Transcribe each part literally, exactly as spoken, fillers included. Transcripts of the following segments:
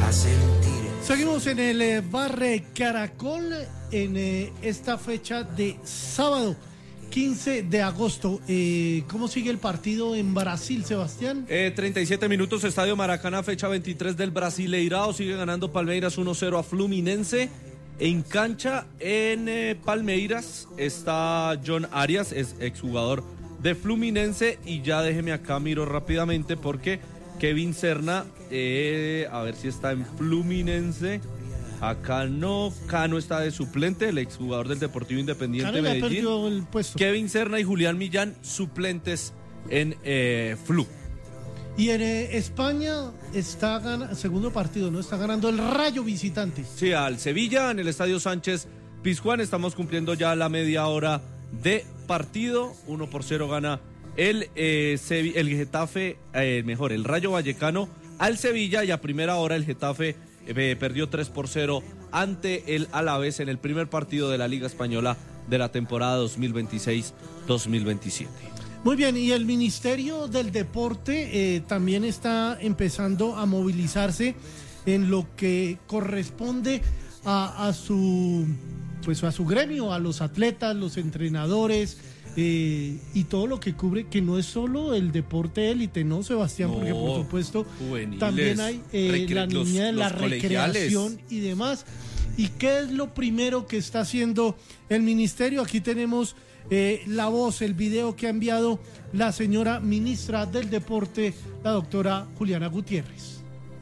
a sentir. Seguimos en el eh, Bar Caracol en eh, esta fecha de sábado quince de agosto. Eh, ¿Cómo sigue el partido en Brasil, Sebastián? Eh, treinta y siete minutos, Estadio Maracaná, fecha veintitrés del Brasileirao. Sigue ganando Palmeiras uno cero a Fluminense. En cancha en eh, Palmeiras está John Arias, es exjugador de Fluminense. Y ya déjeme acá, miro rápidamente porque Kevin Serna, eh, a ver si está en Fluminense. Acá no, Cano está de suplente, el exjugador del Deportivo Independiente Cano ya Medellín. perdió el puesto. Kevin Serna y Julián Millán, suplentes en eh, Flu. Y en eh, España está ganando, segundo partido, ¿no? Está ganando el Rayo visitante. Sí, al Sevilla en el Estadio Sánchez Pizjuán. Estamos cumpliendo ya la media hora de partido. Uno por cero gana el, eh, Sevi- el Getafe, eh, mejor, el Rayo Vallecano al Sevilla. Y a primera hora el Getafe eh, perdió tres por cero ante el Alavés en el primer partido de la Liga Española de la temporada dos mil veintiséis dos mil veintisiete. Muy bien, y el Ministerio del Deporte eh, también está empezando a movilizarse en lo que corresponde a, a su pues a su gremio, a los atletas, los entrenadores eh, y todo lo que cubre, que no es solo el deporte élite, ¿no, Sebastián? No, porque por supuesto juveniles, también hay eh, recre- la niña de los- la los colegiales. recreación y demás. ¿Y qué es lo primero que está haciendo el ministerio? Aquí tenemos Eh, la voz, el video que ha enviado la señora ministra del Deporte, la doctora Juliana Gutiérrez.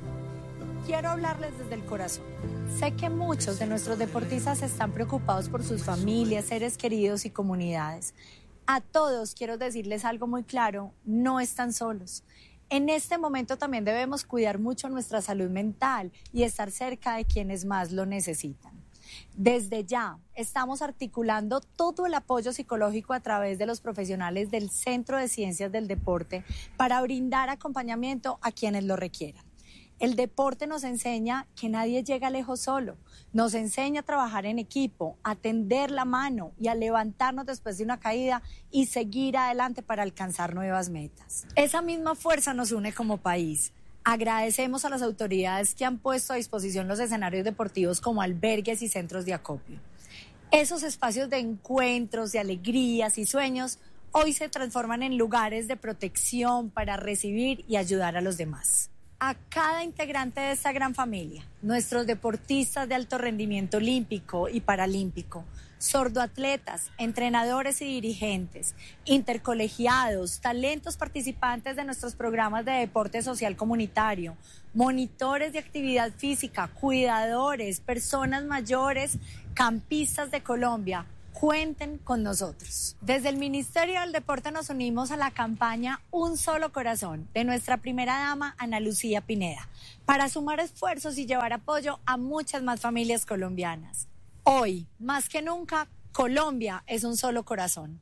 Quiero hablarles desde el corazón. Sé que muchos de nuestros deportistas están preocupados por sus familias, seres queridos y comunidades. A todos quiero decirles algo muy claro, no están solos. En este momento también debemos cuidar mucho nuestra salud mental y estar cerca de quienes más lo necesitan. Desde ya estamos articulando todo el apoyo psicológico a través de los profesionales del Centro de Ciencias del Deporte para brindar acompañamiento a quienes lo requieran. El deporte nos enseña que nadie llega lejos solo, nos enseña a trabajar en equipo, a tender la mano y a levantarnos después de una caída y seguir adelante para alcanzar nuevas metas. Esa misma fuerza nos une como país. Agradecemos a las autoridades que han puesto a disposición los escenarios deportivos como albergues y centros de acopio. Esos espacios de encuentros, de alegrías y sueños hoy se transforman en lugares de protección para recibir y ayudar a los demás. A cada integrante de esta gran familia, nuestros deportistas de alto rendimiento olímpico y paralímpico, sordoatletas, entrenadores y dirigentes, intercolegiados, talentos participantes de nuestros programas de deporte social comunitario, monitores de actividad física, cuidadores, personas mayores, campistas de Colombia, cuenten con nosotros. Desde el Ministerio del Deporte nos unimos a la campaña Un Solo Corazón de nuestra primera dama Ana Lucía Pineda para sumar esfuerzos y llevar apoyo a muchas más familias colombianas. Hoy, más que nunca, Colombia es un solo corazón.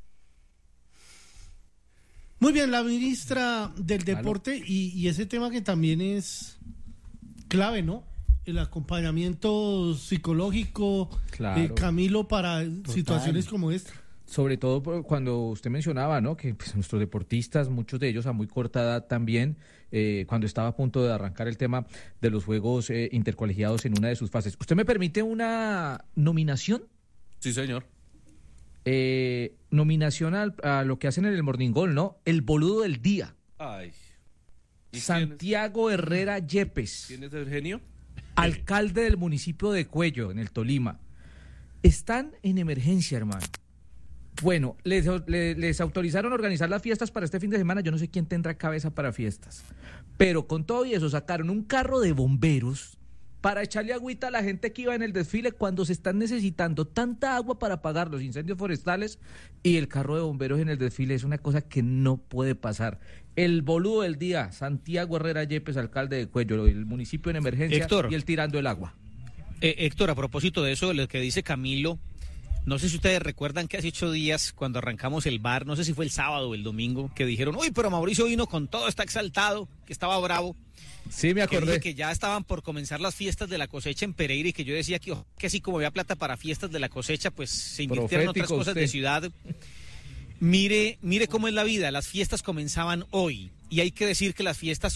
Muy bien, la ministra del Deporte y, y ese tema que también es clave, ¿no? El acompañamiento psicológico, Claro. eh, Camilo, para Total. situaciones como esta. Sobre todo por- cuando usted mencionaba, ¿no? Que pues, nuestros deportistas, muchos de ellos a muy corta edad también, eh, cuando estaba a punto de arrancar el tema de los Juegos eh, Intercolegiados en una de sus fases. ¿Usted me permite una nominación? Sí, señor. Eh, nominación al- a lo que hacen en el Morning Goal, ¿no? El boludo del día. Ay. ¿Y Santiago Herrera Yepes. ¿Quién es Eugenio? Alcalde del municipio de Cuello, en el Tolima. Están en emergencia, hermano. Bueno, les, les, les autorizaron a organizar las fiestas para este fin de semana. Yo no sé quién tendrá cabeza para fiestas. Pero con todo y eso sacaron un carro de bomberos para echarle agüita a la gente que iba en el desfile cuando se están necesitando tanta agua para apagar los incendios forestales, y el carro de bomberos en el desfile es una cosa que no puede pasar. El boludo del día, Santiago Herrera Yepes, alcalde de Cuello, el municipio en emergencia, Héctor. y él tirando el agua. Eh, Héctor, a propósito de eso, lo que dice Camilo, no sé si ustedes recuerdan que hace ocho días, cuando arrancamos el bar, no sé si fue el sábado o el domingo, que dijeron, uy, pero Mauricio vino con todo, está exaltado, que estaba bravo. Sí, me Que, acordé. dije que ya estaban por comenzar las fiestas de la cosecha en Pereira y que yo decía que, ojo, que así como había plata para fiestas de la cosecha, pues se invirtieron otras Profético cosas usted. de ciudad. Mire, mire cómo es la vida, las fiestas comenzaban hoy y hay que decir que las fiestas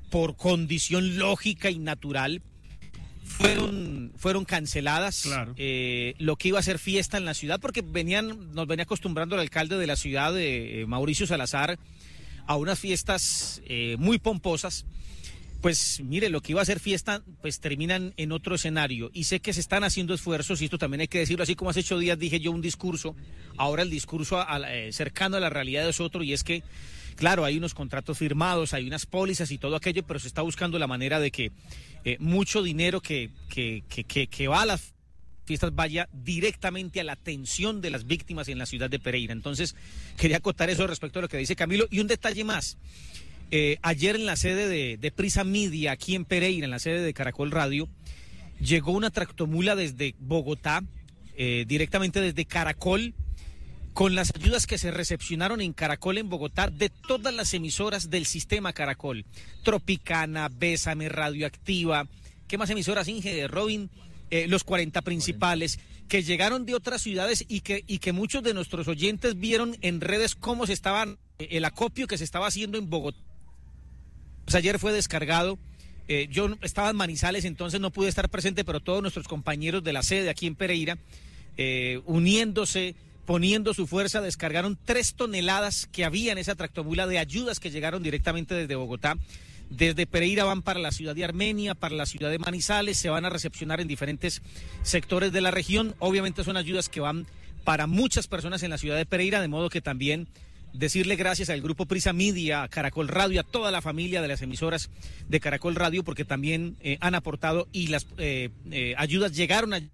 por condición lógica y natural, fueron, fueron canceladas. Claro. Eh, lo que iba a ser fiesta en la ciudad, porque venían, nos venía acostumbrando el alcalde de la ciudad, de, eh, Mauricio Salazar, a unas fiestas eh, muy pomposas. Pues mire, lo que iba a ser fiesta, pues terminan en otro escenario. Y sé que se están haciendo esfuerzos, y esto también hay que decirlo, así como hace ocho días dije yo un discurso, ahora el discurso a, a, eh, cercano a la realidad es otro, y es que, claro, hay unos contratos firmados, hay unas pólizas y todo aquello, pero se está buscando la manera de que eh, mucho dinero que, que, que, que, que va a las fiestas vaya directamente a la atención de las víctimas en la ciudad de Pereira. Entonces, quería acotar eso respecto a lo que dice Camilo. Y un detalle más. Eh, ayer en la sede de, de Prisa Media, aquí en Pereira, en la sede de Caracol Radio, llegó una tractomula desde Bogotá, eh, directamente desde Caracol, con las ayudas que se recepcionaron en Caracol, en Bogotá, de todas las emisoras del sistema Caracol. Tropicana, Bésame, Radioactiva, ¿qué más emisoras, Inge, Robin? Eh, los cuarenta principales, que llegaron de otras ciudades y que, y que muchos de nuestros oyentes vieron en redes cómo se estaban, eh, el acopio que se estaba haciendo en Bogotá. Pues ayer fue descargado, eh, yo estaba en Manizales, entonces no pude estar presente, pero todos nuestros compañeros de la sede aquí en Pereira, eh, uniéndose, poniendo su fuerza, descargaron tres toneladas que había en esa tractomula de ayudas que llegaron directamente desde Bogotá. Desde Pereira van para la ciudad de Armenia, para la ciudad de Manizales, se van a recepcionar en diferentes sectores de la región. Obviamente son ayudas que van para muchas personas en la ciudad de Pereira, de modo que también decirle gracias al grupo Prisa Media, a Caracol Radio, a toda la familia de las emisoras de Caracol Radio, porque también eh, han aportado y las eh, eh, ayudas llegaron a...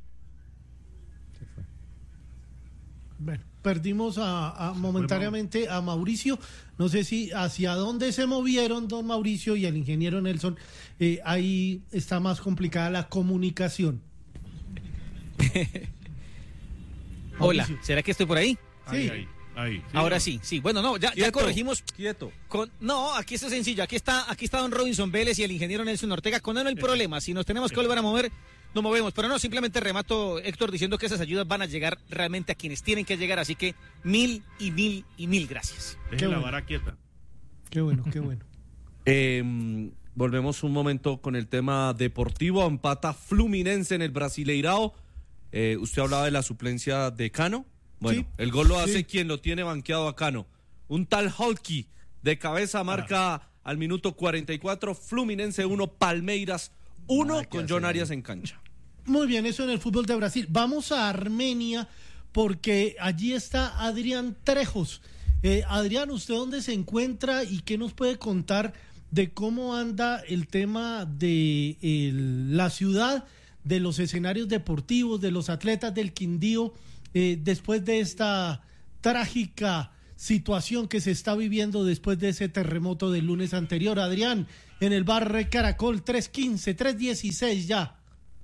Bueno, perdimos a, a momentáneamente a Mauricio. No sé si hacia dónde se movieron don Mauricio y el ingeniero Nelson. Eh, ahí está más complicada la comunicación. Hola, Mauricio. ¿será que estoy por ahí? Sí. Ahí, ahí, ahí. Ahora sí, sí. Bueno, no, ya, ya Quieto, corregimos. Quieto. Con, no, aquí está sencillo. Aquí está, aquí está don Robinson Vélez y el ingeniero Nelson Ortega. Con él no hay problema. Si nos tenemos que volver a mover, nos movemos. Pero no, simplemente remato, Héctor, diciendo que esas ayudas van a llegar realmente a quienes tienen que llegar. Así que mil y mil y mil gracias. Deje Qué la bueno. vara quieta. Qué bueno, qué bueno. Eh, volvemos un momento con el tema deportivo. Empata Fluminense en el Brasileirao. Eh, usted hablaba de la suplencia de Cano. Bueno, Sí, el gol lo hace sí. quien lo tiene banqueado a Cano. Un tal Holky de cabeza marca ah. al minuto cuarenta y cuatro. Fluminense uno, Palmeiras uno, con John Arias en cancha. Muy bien, eso en el fútbol de Brasil. Vamos a Armenia porque allí está Adrián Trejos. Eh, Adrián, ¿usted dónde se encuentra y qué nos puede contar de cómo anda el tema de el, la ciudad, de los escenarios deportivos, de los atletas del Quindío, eh, después de esta trágica situación que se está viviendo después de ese terremoto del lunes anterior? Adrián, en el bar Caracol, tres quince, tres dieciséis ya.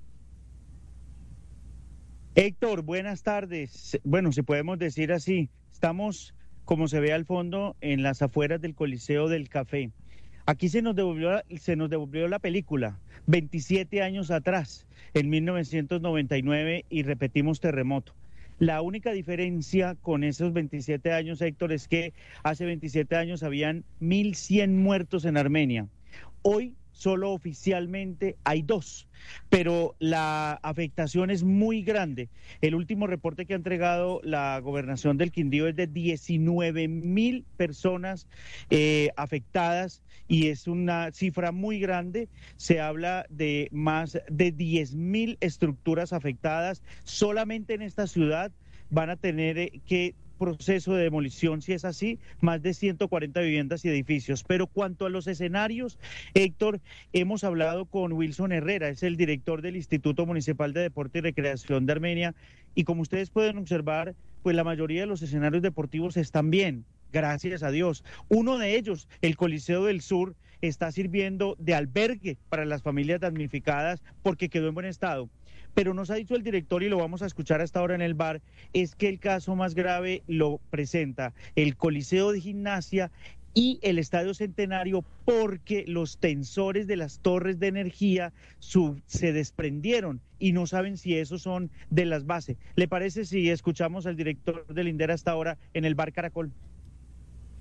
Héctor, buenas tardes. Bueno, si podemos decir así, estamos, como se ve al fondo, en las afueras del Coliseo del Café. Aquí se nos devolvió, se nos devolvió la película, veintisiete años atrás, en mil novecientos noventa y nueve, y repetimos terremoto. La única diferencia con esos veintisiete años, Héctor, es que hace veintisiete años habían mil cien muertos en Armenia. Hoy solo oficialmente hay dos, pero la afectación es muy grande. El último reporte que ha entregado la gobernación del Quindío es de diecinueve mil personas eh, afectadas, y es una cifra muy grande. Se habla de más de diez mil estructuras afectadas. Solamente en esta ciudad van a tener eh, que proceso de demolición, si es así, más de ciento cuarenta viviendas y edificios. Pero cuanto a los escenarios, Héctor, hemos hablado con Wilson Herrera, es el director del Instituto Municipal de Deporte y Recreación de Armenia, y como ustedes pueden observar, pues la mayoría de los escenarios deportivos están bien, gracias a Dios. Uno de ellos, el Coliseo del Sur, está sirviendo de albergue para las familias damnificadas porque quedó en buen estado. Pero nos ha dicho el director, y lo vamos a escuchar hasta ahora en el bar, es que el caso más grave lo presenta el Coliseo de Gimnasia y el Estadio Centenario, porque los tensores de las torres de energía sub, se desprendieron y no saben si esos son de las bases. ¿Le parece si escuchamos al director del INDER hasta ahora en el bar Caracol?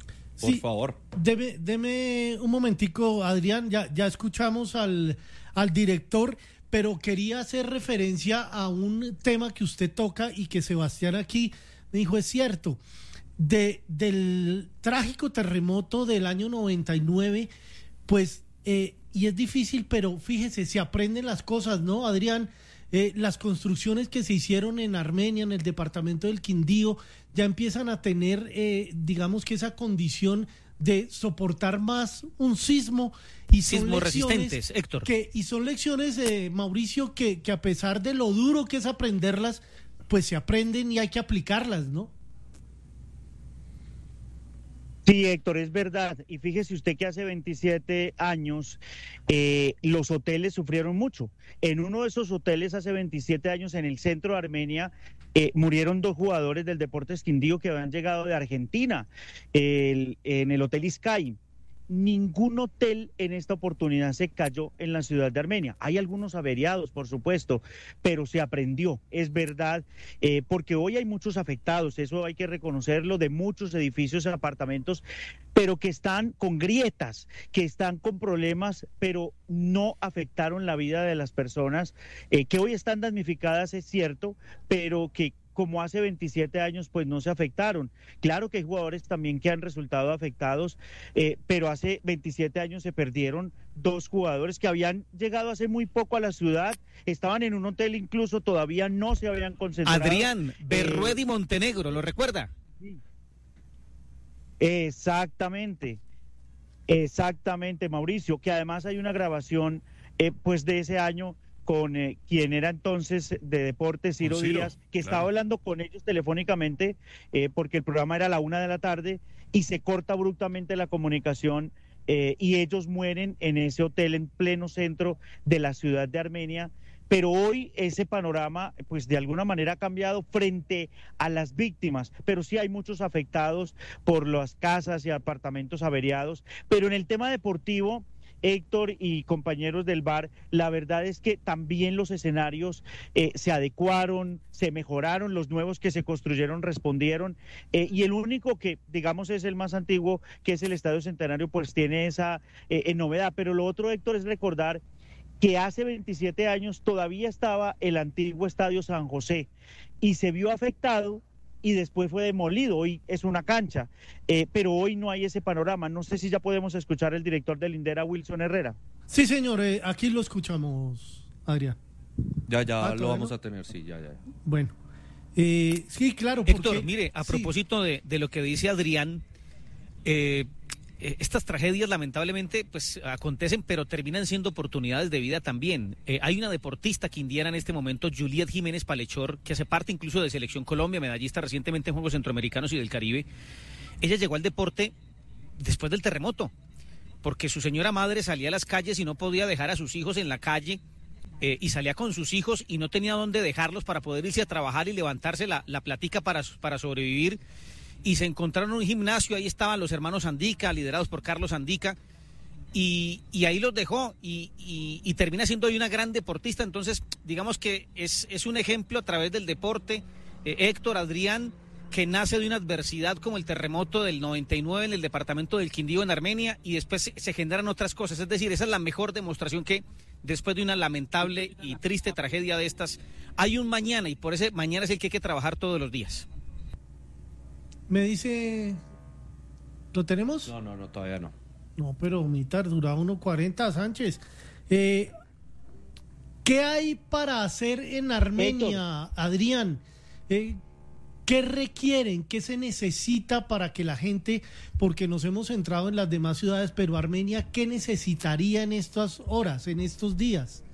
Por Sí, favor. Deme, deme un momentico, Adrián, ya, ya escuchamos al, al director, pero quería hacer referencia a un tema que usted toca y que Sebastián aquí me dijo, es cierto, de, del trágico terremoto del año noventa y nueve, pues, eh, y es difícil, pero fíjese, se aprenden las cosas, ¿no, Adrián? Eh, las construcciones que se hicieron en Armenia, en el departamento del Quindío, ya empiezan a tener, eh, digamos que esa condición de soportar más un sismo. Y son Sismos lecciones resistentes, Héctor. Que, y son lecciones, eh, Mauricio, que, que a pesar de lo duro que es aprenderlas, pues se aprenden y hay que aplicarlas, ¿no? Sí, Héctor, es verdad. Y fíjese usted que hace veintisiete años eh, los hoteles sufrieron mucho. En uno de esos hoteles hace veintisiete años en el centro de Armenia eh, murieron dos jugadores del Deportes Quindío que habían llegado de Argentina, el, en el Hotel Sky. Ningún hotel en esta oportunidad se cayó en la ciudad de Armenia. Hay algunos averiados, por supuesto, pero se aprendió, es verdad, eh, porque hoy hay muchos afectados, eso hay que reconocerlo, de muchos edificios y apartamentos, pero que están con grietas, que están con problemas, pero no afectaron la vida de las personas, eh, que hoy están damnificadas, es cierto, pero que como hace veintisiete años, pues no se afectaron. Claro que hay jugadores también que han resultado afectados, eh, pero hace veintisiete años se perdieron dos jugadores que habían llegado hace muy poco a la ciudad, estaban en un hotel incluso, todavía no se habían concentrado. Adrián, eh, Berrued y Montenegro, ¿lo recuerda? Sí. Exactamente, exactamente, Mauricio, que además hay una grabación eh, pues de ese año con eh, quien era entonces de deportes, Ciro, Ciro Díaz, que claro. estaba hablando con ellos telefónicamente eh, porque el programa era a la una de la tarde y se corta abruptamente la comunicación eh, y ellos mueren en ese hotel en pleno centro de la ciudad de Armenia. Pero hoy ese panorama, pues de alguna manera ha cambiado frente a las víctimas, pero sí hay muchos afectados por las casas y apartamentos averiados. Pero en el tema deportivo, Héctor y compañeros del V A R, la verdad es que también los escenarios eh, se adecuaron, se mejoraron, los nuevos que se construyeron respondieron, eh, y el único que, digamos, es el más antiguo, que es el Estadio Centenario, pues tiene esa eh, eh, novedad. Pero lo otro, Héctor, es recordar que hace veintisiete años todavía estaba el antiguo Estadio San José y se vio afectado y después fue demolido, hoy es una cancha, eh, pero hoy no hay ese panorama. No sé si ya podemos escuchar al director del Indera, Wilson Herrera. Sí, señor, eh, aquí lo escuchamos, Adrián. Ya, ya Ah, lo vamos no? a tener, sí, ya, ya. Bueno, eh, sí, claro. Porque, Héctor, mire, a sí. propósito de, de lo que dice Adrián, eh, eh, estas tragedias lamentablemente pues acontecen, pero terminan siendo oportunidades de vida también. Eh, hay una deportista quindiana en este momento, Juliet Jiménez Palechor, que hace parte incluso de Selección Colombia, medallista recientemente en Juegos Centroamericanos y del Caribe. Ella llegó al deporte después del terremoto, porque su señora madre salía a las calles y no podía dejar a sus hijos en la calle, eh, y salía con sus hijos y no tenía dónde dejarlos para poder irse a trabajar y levantarse la, la platica para, para sobrevivir. Y se encontraron en un gimnasio, ahí estaban los hermanos Andica, liderados por Carlos Andica, y, y ahí los dejó, y, y, y termina siendo hoy una gran deportista. Entonces, digamos que es, es un ejemplo a través del deporte, eh, Héctor, Adrián, que nace de una adversidad como el terremoto del noventa y nueve en el departamento del Quindío en Armenia, y después se, se generan otras cosas. Es decir, esa es la mejor demostración que después de una lamentable y triste tragedia de estas, hay un mañana, y por ese mañana es el que hay que trabajar todos los días. Me dice, ¿lo tenemos? No, no, no, todavía no. No, pero mitad dura uno cuarenta, Sánchez. Eh, ¿Qué hay para hacer en Armenia, Adrián? Eh, ¿Qué requieren? ¿Qué se necesita para que la gente, porque nos hemos centrado en las demás ciudades, pero Armenia, ¿qué necesitaría en estas horas, en estos días?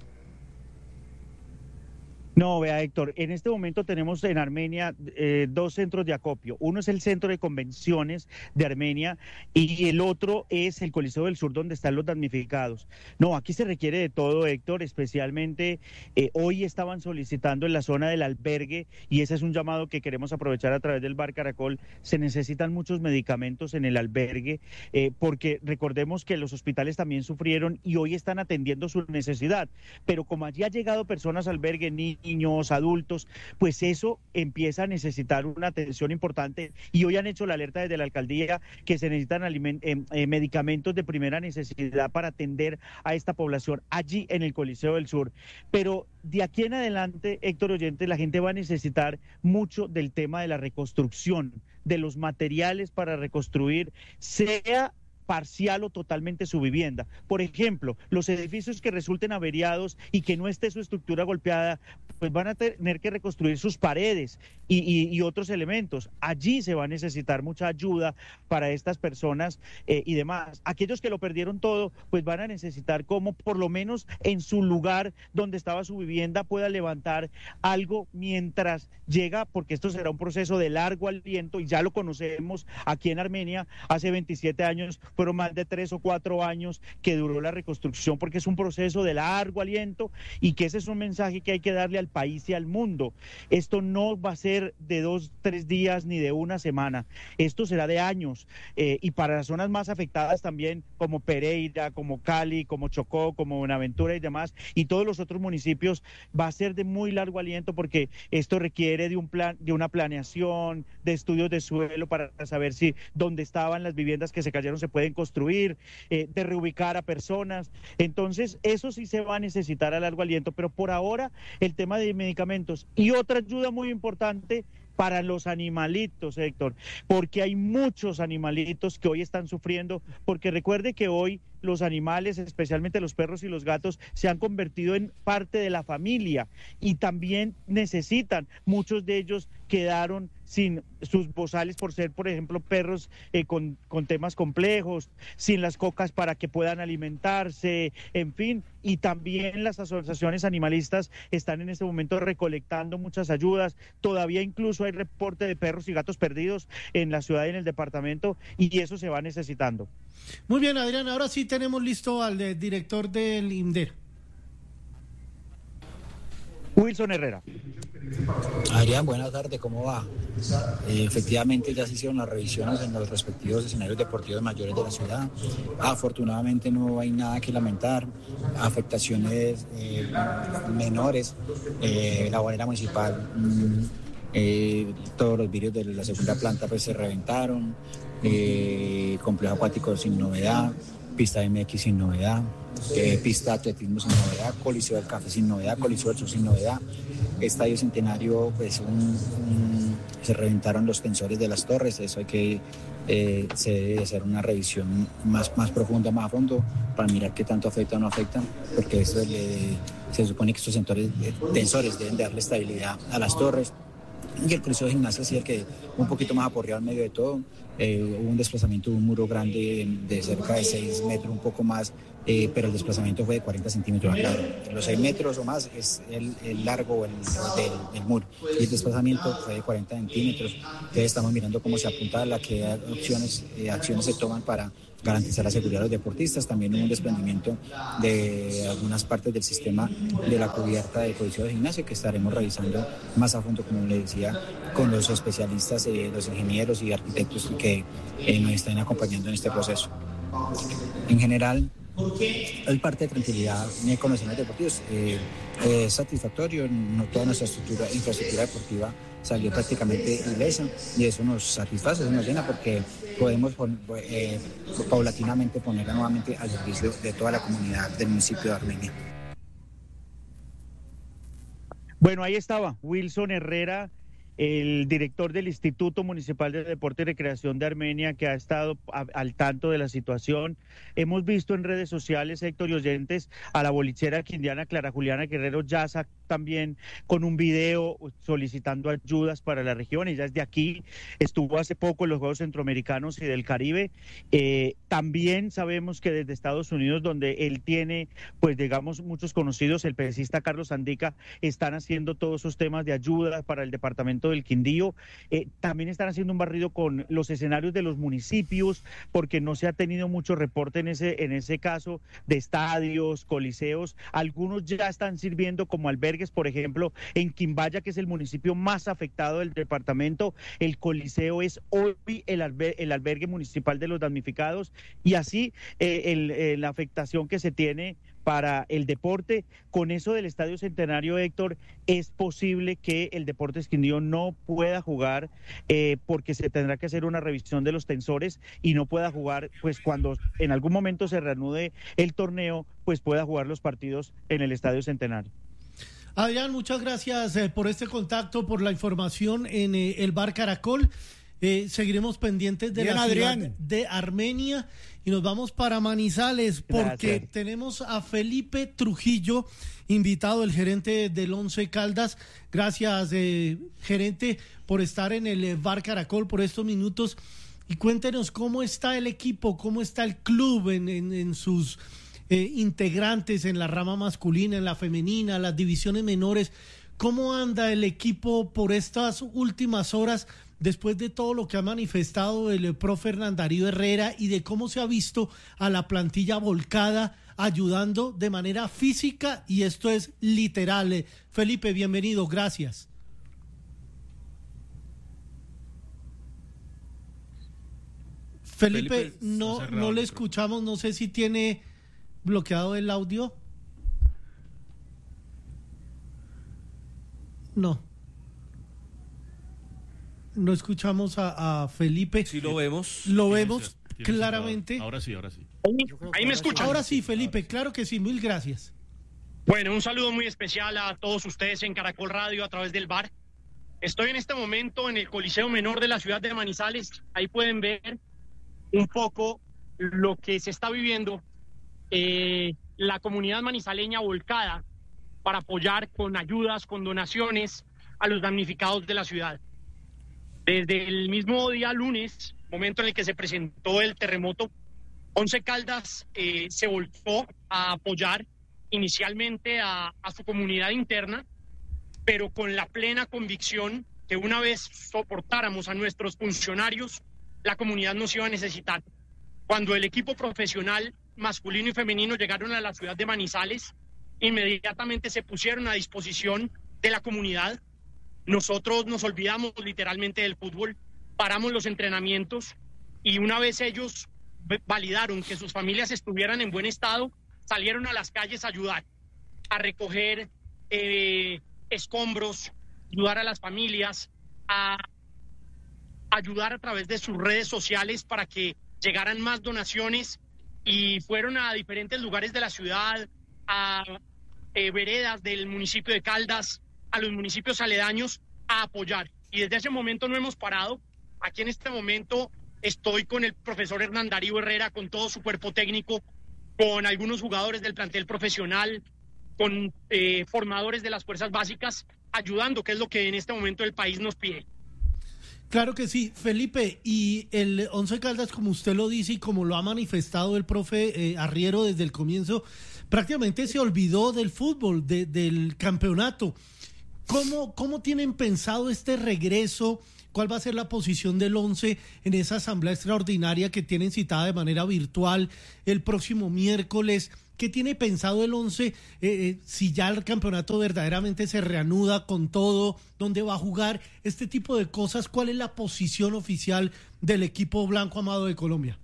No, vea, Héctor, en este momento tenemos en Armenia eh, dos centros de acopio. Uno es el Centro de Convenciones de Armenia y el otro es el Coliseo del Sur, donde están los damnificados. No, aquí se requiere de todo, Héctor, especialmente eh, hoy estaban solicitando en la zona del albergue, y ese es un llamado que queremos aprovechar a través del Bar Caracol. Se necesitan muchos medicamentos en el albergue, eh, porque recordemos que los hospitales también sufrieron y hoy están atendiendo su necesidad. Pero como allí ha llegado personas al albergue, niños, niños, adultos, pues eso empieza a necesitar una atención importante y hoy han hecho la alerta desde la alcaldía que se necesitan aliment- eh, eh, medicamentos de primera necesidad para atender a esta población allí en el Coliseo del Sur. Pero de aquí en adelante, Héctor Oyente, la gente va a necesitar mucho del tema de la reconstrucción, de los materiales para reconstruir, sea parcial o totalmente su vivienda. Por ejemplo, los edificios que resulten averiados y que no esté su estructura golpeada, pues van a tener que reconstruir sus paredes y, y, y otros elementos. Allí se va a necesitar mucha ayuda para estas personas eh, y demás. Aquellos que lo perdieron todo, pues van a necesitar como por lo menos en su lugar donde estaba su vivienda pueda levantar algo mientras llega, porque esto será un proceso de largo aliento y ya lo conocemos aquí en Armenia hace veintisiete años, fueron más de tres o cuatro años que duró la reconstrucción, porque es un proceso de largo aliento y que ese es un mensaje que hay que darle al país y al mundo. Esto no va a ser de dos, tres días ni de una semana, esto será de años eh, y para las zonas más afectadas también, como Pereira, como Cali, como Chocó, como Buenaventura y demás, y todos los otros municipios, va a ser de muy largo aliento porque esto requiere de un plan, de una planeación, de estudios de suelo para saber si donde estaban las viviendas que se cayeron se pueden construir, eh, de reubicar a personas. Entonces, eso sí se va a necesitar a largo aliento, pero por ahora el tema de medicamentos y otra ayuda muy importante para los animalitos, Héctor, porque hay muchos animalitos que hoy están sufriendo, porque recuerde que hoy los animales, especialmente los perros y los gatos, se han convertido en parte de la familia y también necesitan, muchos de ellos quedaron sin sus bozales por ser, por ejemplo, perros eh, con, con temas complejos, sin las cocas para que puedan alimentarse, en fin, y también las asociaciones animalistas están en este momento recolectando muchas ayudas, todavía incluso hay reporte de perros y gatos perdidos en la ciudad y en el departamento, y eso se va necesitando. Muy bien, Adrián, ahora sí tenemos listo al de, director del INDER. Wilson Herrera. Adrián, buenas tardes, ¿cómo va? Eh, efectivamente ya se hicieron las revisiones en los respectivos escenarios deportivos mayores de la ciudad. Afortunadamente no hay nada que lamentar, afectaciones eh, menores. Eh, la bolera municipal, mm, eh, todos los vidrios de la segunda planta pues se reventaron, eh, complejo acuático sin novedad, pista M X sin novedad, eh, pista de atletismo sin novedad, Coliseo del Café sin novedad, Coliseo del Sur sin novedad, Estadio Centenario, pues un, un, se reventaron los tensores de las torres, eso hay que, eh, se debe hacer una revisión más, más profunda, más a fondo, para mirar qué tanto afecta o no afectan, porque esto le, se supone que estos tensores, tensores deben de darle estabilidad a las torres. Y el Coliseo de Gimnasia sí el que un poquito más aporreado en medio de todo. Eh, hubo un desplazamiento de un muro grande de, de cerca de seis metros, un poco más, eh, pero el desplazamiento fue de cuarenta centímetros. Claro, los seis metros o más es el, el largo el, del, del muro y el desplazamiento fue de cuarenta centímetros. Entonces estamos mirando cómo se apunta a la que opciones, eh, acciones se toman para garantizar la seguridad de los deportistas. También hubo un desprendimiento de algunas partes del sistema de la cubierta del Coliseo de Gimnasia que estaremos revisando más a fondo, como le decía, con los especialistas, eh, los ingenieros y arquitectos que eh, nos están acompañando en este proceso. En general, hay parte de tranquilidad con los escenarios deportivos. Eh, eh, satisfactorio, no, toda nuestra estructura, infraestructura deportiva salió prácticamente ilesa y eso nos satisface, eso nos llena porque podemos eh, paulatinamente ponerla nuevamente al servicio de toda la comunidad del municipio de Armenia. Bueno, ahí estaba Wilson Herrera, el director del Instituto Municipal de Deporte y Recreación de Armenia, que ha estado a, al tanto de la situación. Hemos visto en redes sociales, Héctor y oyentes, a la bolichera quindiana Clara Juliana Guerrero Yaza también con un video solicitando ayudas para la región. Ella es de aquí, estuvo hace poco en los Juegos Centroamericanos y del Caribe. Eh, también sabemos que desde Estados Unidos, donde él tiene, pues digamos, muchos conocidos, el pesista Carlos Andica, están haciendo todos esos temas de ayuda para el departamento del Quindío. Eh, también están haciendo un barrido con los escenarios de los municipios, porque no se ha tenido mucho reporte en ese, en ese caso de estadios, coliseos. Algunos ya están sirviendo como albergues. Por ejemplo, en Quimbaya, que es el municipio más afectado del departamento, el coliseo es hoy el, alber el albergue municipal de los damnificados, y así eh, el, eh, la afectación que se tiene para el deporte. Con eso del Estadio Centenario, Héctor, es posible que el Deportes Quindío no pueda jugar eh, porque se tendrá que hacer una revisión de los tensores y no pueda jugar, pues cuando en algún momento se reanude el torneo, pues pueda jugar los partidos en el Estadio Centenario. Adrián, muchas gracias eh, por este contacto, por la información en eh, el Bar Caracol. Eh, seguiremos pendientes de Bien, la Adrián. ciudad de Armenia y nos vamos para Manizales porque Gracias. tenemos a Felipe Trujillo, invitado, el gerente del Once Caldas. Gracias, eh, gerente, por estar en el Bar Caracol por estos minutos y cuéntenos cómo está el equipo, cómo está el club en, en, en sus eh, integrantes, en la rama masculina, en la femenina, las divisiones menores. ¿Cómo anda el equipo por estas últimas horas después de todo lo que ha manifestado el profe Hernán Darío Herrera y de cómo se ha visto a la plantilla volcada, ayudando de manera física, y esto es literal? Felipe, bienvenido, gracias. Felipe, Felipe no, no le escuchamos, no sé si tiene bloqueado el audio. No. No escuchamos a, a Felipe. Sí lo vemos. Lo vemos claramente. Ahora sí, ahora sí. Ahí me escuchan. Ahora sí, Felipe, claro que sí, mil gracias. Bueno, un saludo muy especial a todos ustedes en Caracol Radio a través del bar. Estoy en este momento en el Coliseo Menor de la ciudad de Manizales. Ahí pueden ver un poco lo que se está viviendo. Eh, la comunidad manizaleña volcada para apoyar con ayudas, con donaciones a los damnificados de la ciudad. Desde el mismo día lunes, momento en el que se presentó el terremoto, Once Caldas eh, se volcó a apoyar inicialmente a, a su comunidad interna, pero con la plena convicción que una vez soportáramos a nuestros funcionarios, la comunidad nos iba a necesitar. Cuando el equipo profesional masculino y femenino llegaron a la ciudad de Manizales, inmediatamente se pusieron a disposición de la comunidad. Nosotros nos olvidamos literalmente del fútbol, paramos los entrenamientos y una vez ellos validaron que sus familias estuvieran en buen estado, salieron a las calles a ayudar, a recoger eh, escombros, ayudar a las familias, a ayudar a través de sus redes sociales para que llegaran más donaciones, y fueron a diferentes lugares de la ciudad, a eh, veredas del municipio de Caldas, a los municipios aledaños, a apoyar. Y desde ese momento no hemos parado. Aquí en este momento estoy con el profesor Hernán Darío Herrera, con todo su cuerpo técnico, con algunos jugadores del plantel profesional, con eh, formadores de las fuerzas básicas, ayudando, que es lo que en este momento el país nos pide. Claro que sí, Felipe, y el Once Caldas, como usted lo dice y como lo ha manifestado el profe eh, Arriero desde el comienzo, prácticamente se olvidó del fútbol, de, del campeonato. ¿Cómo, ¿Cómo tienen pensado este regreso? ¿Cuál va a ser la posición del Once en esa asamblea extraordinaria que tienen citada de manera virtual el próximo miércoles? ¿Qué tiene pensado el Once eh, eh, si ya el campeonato verdaderamente se reanuda con todo? ¿Dónde va a jugar? Este tipo de cosas. ¿Cuál es la posición oficial del equipo Blanco Amado de Colombia?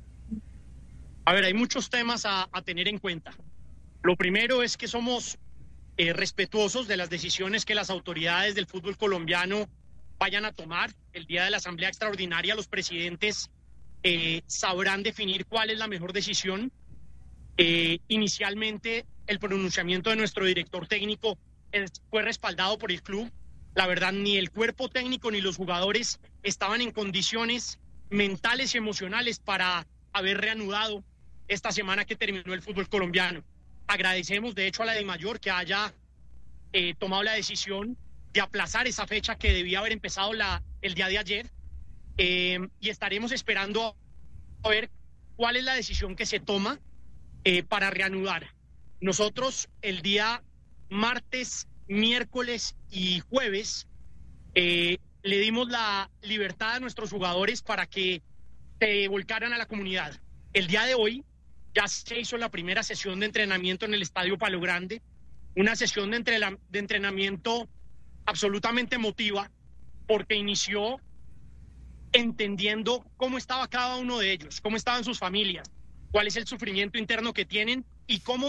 A ver, hay muchos temas a, a tener en cuenta. Lo primero es que somos eh, respetuosos de las decisiones que las autoridades del fútbol colombiano vayan a tomar. El día de la asamblea extraordinaria los presidentes eh, sabrán definir cuál es la mejor decisión. Eh, inicialmente el pronunciamiento de nuestro director técnico es, fue respaldado por el club. La verdad, ni el cuerpo técnico ni los jugadores estaban en condiciones mentales y emocionales para haber reanudado esta semana que terminó el fútbol colombiano. Agradecemos de hecho a la DIMAYOR que haya eh, tomado la decisión de aplazar esa fecha que debía haber empezado la, el día de ayer, eh, y estaremos esperando a ver cuál es la decisión que se toma eh, para reanudar. Nosotros el día martes, miércoles y jueves eh, le dimos la libertad a nuestros jugadores para que se volcaran a la comunidad. El día de hoy ya se hizo la primera sesión de entrenamiento en el Estadio Palo Grande, una sesión de, entre de entrenamiento absolutamente emotiva, porque inició entendiendo cómo estaba cada uno de ellos, cómo estaban sus familias, cuál es el sufrimiento interno que tienen y cómo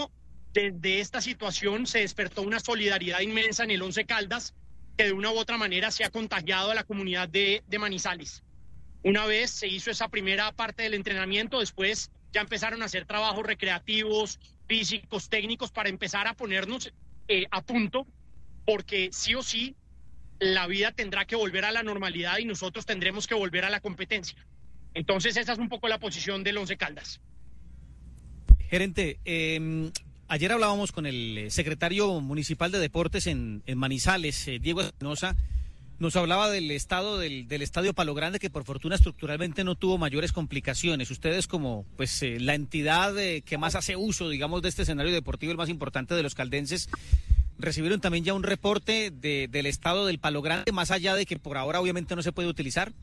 desde esta situación se despertó una solidaridad inmensa en el Once Caldas, que de una u otra manera se ha contagiado a la comunidad de, de Manizales. Una vez se hizo esa primera parte del entrenamiento, después ya empezaron a hacer trabajos recreativos, físicos, técnicos, para empezar a ponernos eh, a punto, porque sí o sí la vida tendrá que volver a la normalidad y nosotros tendremos que volver a la competencia. Entonces esa es un poco la posición del Once Caldas. Gerente, eh, ayer hablábamos con el secretario municipal de Deportes en, en Manizales, eh, Diego Espinosa. Nos hablaba del estado del, del Estadio Palo Grande, que por fortuna estructuralmente no tuvo mayores complicaciones. Ustedes, como pues eh, la entidad eh, que más hace uso, digamos, de este escenario deportivo, el más importante de los caldenses, recibieron también ya un reporte de, del estado del Palo Grande, más allá de que por ahora obviamente no se puede utilizar.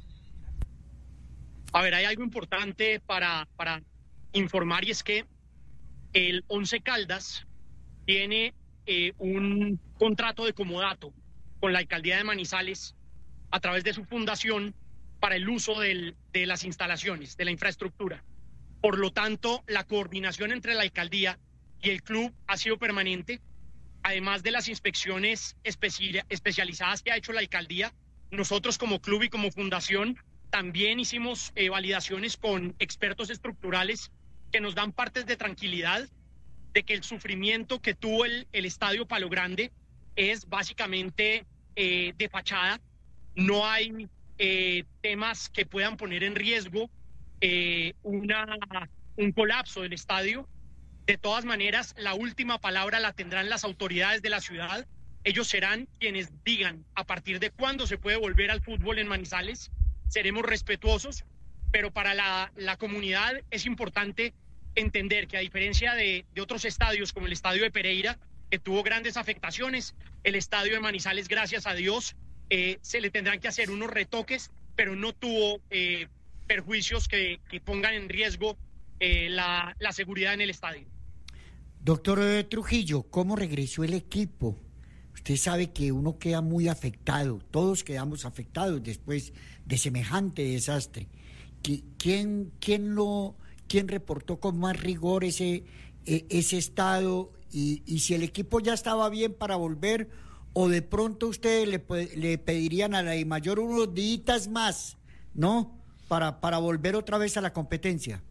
A ver, hay algo importante para, para informar, y es que el Once Caldas tiene eh, un contrato de comodato con la alcaldía de Manizales a través de su fundación para el uso del, de las instalaciones, de la infraestructura. Por lo tanto, la coordinación entre la alcaldía y el club ha sido permanente. Además de las inspecciones especi- especializadas que ha hecho la alcaldía, nosotros como club y como fundación también hicimos eh, validaciones con expertos estructurales que nos dan partes de tranquilidad de que el sufrimiento que tuvo el, el Estadio Palo Grande es básicamente eh, de fachada. No hay eh, temas que puedan poner en riesgo eh, una, un colapso del estadio. De todas maneras, la última palabra la tendrán las autoridades de la ciudad. Ellos serán quienes digan a partir de cuándo se puede volver al fútbol en Manizales. Seremos respetuosos, pero para la, la comunidad es importante entender que, a diferencia de, de otros estadios como el estadio de Pereira, que tuvo grandes afectaciones, el estadio de Manizales, gracias a Dios, eh, se le tendrán que hacer unos retoques, pero no tuvo eh, perjuicios que, que pongan en riesgo eh, la, la seguridad en el estadio. Doctor eh, Trujillo, ¿cómo regresó el equipo? Usted sabe que uno queda muy afectado, todos quedamos afectados después de semejante desastre. ¿Quién, quién, lo, quién reportó con más rigor ese, ese estado? Y, y si el equipo ya estaba bien para volver, o de pronto ustedes le, le pedirían a la DIMAYOR unos días más, ¿no? Para, para volver otra vez a la competencia.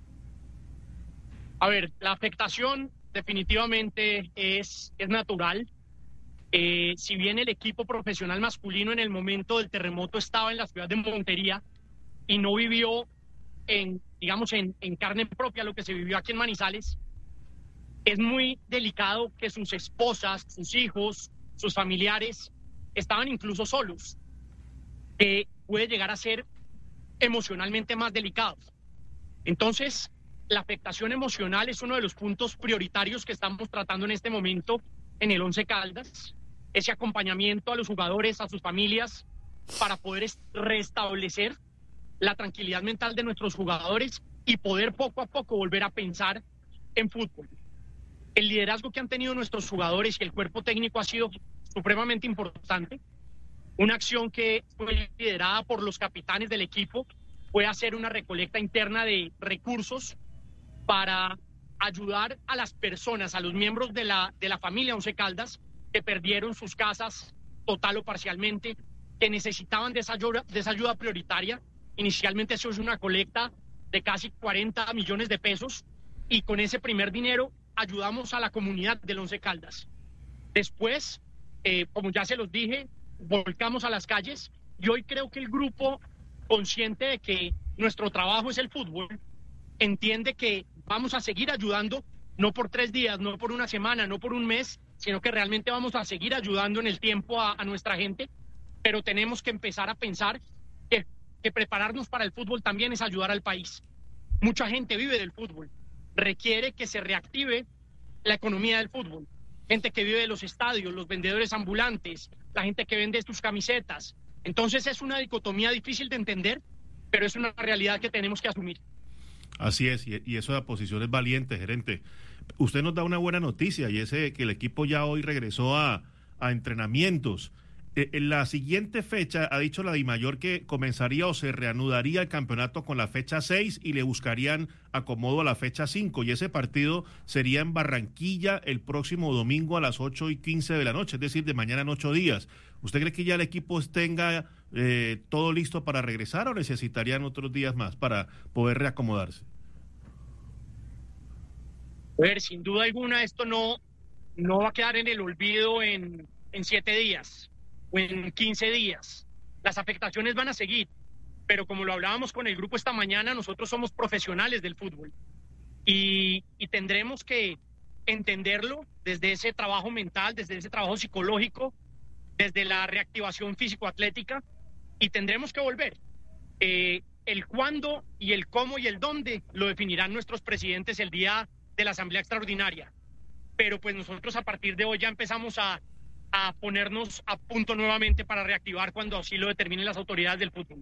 A ver, la afectación definitivamente es, es natural. Eh, si bien el equipo profesional masculino en el momento del terremoto estaba en la ciudad de Montería y no vivió en, digamos, en, en carne propia lo que se vivió aquí en Manizales, es muy delicado que sus esposas, sus hijos, sus familiares estaban incluso solos, que puede llegar a ser emocionalmente más delicado. Entonces, la afectación emocional es uno de los puntos prioritarios que estamos tratando en este momento en el Once Caldas, ese acompañamiento a los jugadores, a sus familias, para poder restablecer la tranquilidad mental de nuestros jugadores y poder poco a poco volver a pensar en fútbol. El liderazgo que han tenido nuestros jugadores y el cuerpo técnico ha sido supremamente importante. Una acción que fue liderada por los capitanes del equipo fue hacer una recolecta interna de recursos para ayudar a las personas, a los miembros de la, de la familia Once Caldas, que perdieron sus casas total o parcialmente, que necesitaban de esa ayuda, de esa ayuda prioritaria. Inicialmente eso es una colecta de casi cuarenta millones de pesos, y con ese primer dinero ayudamos a la comunidad del Once Caldas. Después, eh, como ya se los dije, volcamos a las calles, y hoy creo que el grupo, consciente de que nuestro trabajo es el fútbol, entiende que vamos a seguir ayudando, no por tres días, no por una semana, no por un mes, sino que realmente vamos a seguir ayudando en el tiempo a, a nuestra gente, pero tenemos que empezar a pensar que, que prepararnos para el fútbol también es ayudar al país. Mucha gente vive del fútbol, requiere que se reactive la economía del fútbol. Gente que vive de los estadios, los vendedores ambulantes, la gente que vende sus camisetas. Entonces es una dicotomía difícil de entender, pero es una realidad que tenemos que asumir. Así es, y, y eso de posición es valiente, gerente. Usted nos da una buena noticia, y es que el equipo ya hoy regresó a, a entrenamientos. Eh, en la siguiente fecha ha dicho la Dimayor que comenzaría o se reanudaría el campeonato con la fecha seis y le buscarían acomodo a la fecha cinco, y ese partido sería en Barranquilla el próximo domingo a las ocho y quince de la noche, es decir, de mañana en ocho días. ¿Usted cree que ya el equipo tenga eh, todo listo para regresar o necesitarían otros días más para poder reacomodarse? A ver, sin duda alguna esto no, no va a quedar en el olvido en, en siete días o en quince días. Las afectaciones van a seguir, pero como lo hablábamos con el grupo esta mañana, nosotros somos profesionales del fútbol y, y tendremos que entenderlo desde ese trabajo mental, desde ese trabajo psicológico, desde la reactivación físico-atlética, y tendremos que volver. Eh, el cuándo y el cómo y el dónde lo definirán nuestros presidentes el día de la Asamblea Extraordinaria. Pero pues nosotros a partir de hoy ya empezamos a, a ponernos a punto nuevamente para reactivar cuando así lo determinen las autoridades del fútbol.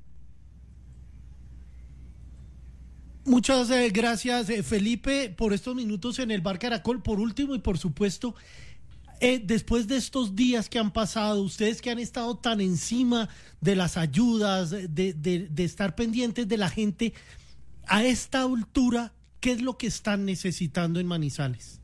Muchas eh, gracias, eh, Felipe, por estos minutos en el Bar Caracol. Por último y por supuesto, eh, después de estos días que han pasado, ustedes que han estado tan encima de las ayudas, de, de, de estar pendientes de la gente, a esta altura, ¿qué es lo que están necesitando en Manizales?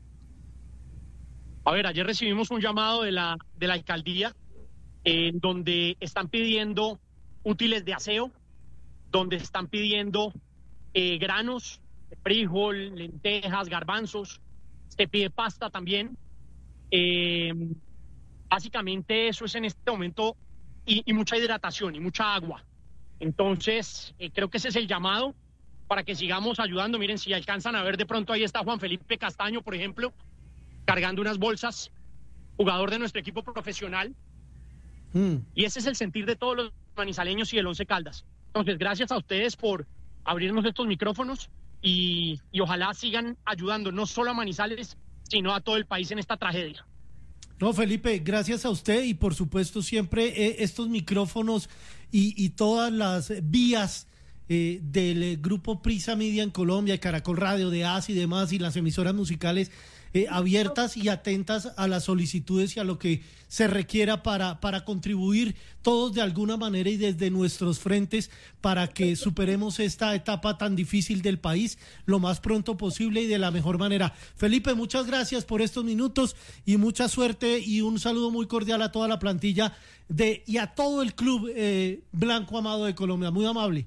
A ver, ayer recibimos un llamado de la, de la alcaldía en donde están pidiendo útiles de aseo, donde están pidiendo eh, granos, frijol, lentejas, garbanzos, se pide pasta también. Eh, básicamente eso es en este momento, y, y mucha hidratación y mucha agua. Entonces, eh, creo que ese es el llamado para que sigamos ayudando. Miren, si alcanzan a ver, de pronto ahí está Juan Felipe Castaño, por ejemplo, cargando unas bolsas, jugador de nuestro equipo profesional. Mm. Y ese es el sentir de todos los manizaleños y del Once Caldas. Entonces, gracias a ustedes por abrirnos estos micrófonos y, y ojalá sigan ayudando no solo a Manizales, sino a todo el país en esta tragedia. No, Felipe, gracias a usted y por supuesto siempre eh, estos micrófonos y, y todas las vías eh, del eh, grupo Prisa Media en Colombia, Caracol Radio, de A S y demás, y las emisoras musicales eh, abiertas y atentas a las solicitudes y a lo que se requiera para, para contribuir todos de alguna manera y desde nuestros frentes para que superemos esta etapa tan difícil del país lo más pronto posible y de la mejor manera. Felipe, muchas gracias por estos minutos y mucha suerte y un saludo muy cordial a toda la plantilla de y a todo el club eh, Blanco Amado de Colombia. Muy amable.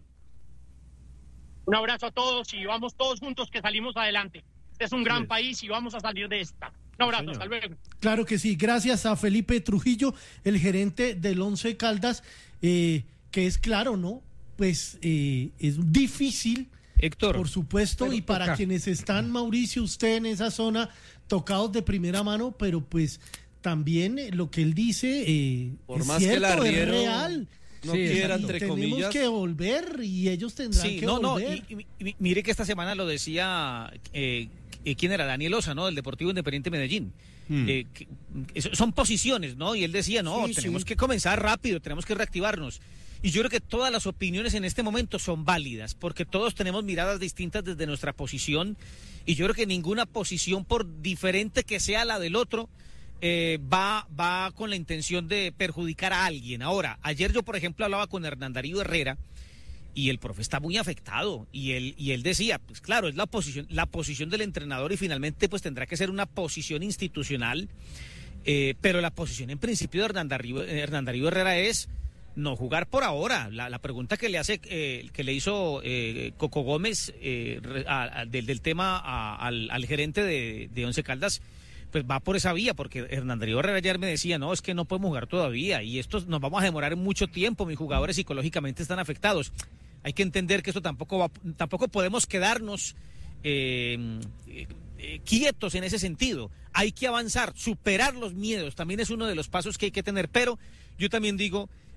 Un abrazo a todos y vamos todos juntos que salimos adelante. Este es un gran sí. país y vamos a salir de esta. Un abrazo, Señor. Hasta luego. Claro que sí, gracias a Felipe Trujillo, el gerente del Once Caldas, eh, que es claro, ¿no? Pues eh, es difícil, Héctor, por supuesto, pero y para toca. quienes están, Mauricio, usted en esa zona, tocados de primera mano, pero pues también eh, lo que él dice eh, por es más cierto, que el arriero es real. No sí, quiera, y entre tenemos comillas. que volver y ellos tendrán sí, que no, volver. No, y, y, mire que esta semana lo decía, eh, ¿quién era? Daniel Osa, ¿no? Del Deportivo Independiente Medellín. Hmm. Eh, que, que son posiciones, ¿no? Y él decía, no, sí, tenemos sí. que comenzar rápido, tenemos que reactivarnos. Y yo creo que todas las opiniones en este momento son válidas, porque todos tenemos miradas distintas desde nuestra posición, y yo creo que ninguna posición, por diferente que sea la del otro, Eh, va, va con la intención de perjudicar a alguien. Ahora, ayer yo, por ejemplo, hablaba con Hernán Darío Herrera y el profe está muy afectado y él, y él decía, pues claro, es la posición, la posición del entrenador y finalmente pues tendrá que ser una posición institucional, eh, pero la posición en principio de Hernán Darío, Hernán Darío Herrera es no jugar por ahora. La, la pregunta que le hace, eh, que le hizo eh, Coco Gómez eh, a, a, del, del tema a, al, al gerente de, de Once Caldas, pues va por esa vía, porque Hernán Darío Herrera ayer me decía, no, es que no podemos jugar todavía, y esto nos vamos a demorar mucho tiempo, mis jugadores psicológicamente están afectados. Hay que entender que esto tampoco va, tampoco podemos quedarnos eh, eh, quietos en ese sentido. Hay que avanzar, superar los miedos, también es uno de los pasos que hay que tener, pero yo también digo,